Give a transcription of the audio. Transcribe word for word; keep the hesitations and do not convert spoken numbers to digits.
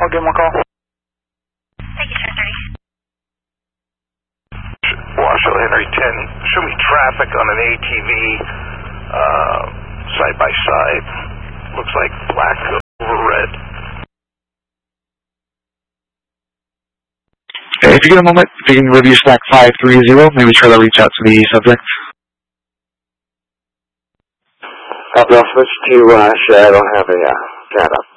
I'll give him a call. Thank you, ten thirty. Washoe Henry ten, show me traffic on an A T V, uh, side by side. Looks like black over red. If you get a moment, if you can review stack five three zero, maybe try to reach out to the subject. I'll switch to uh, Shay. I don't have a uh, data.